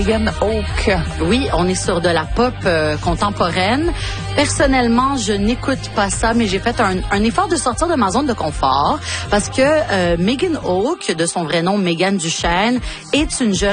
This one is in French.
Megan Hawk. Oui, on est sur de la pop contemporaine. Personnellement, je n'écoute pas ça, mais j'ai fait un effort de sortir de ma zone de confort parce que Megan Hawk, de son vrai nom Megan Duchesne, est une jeune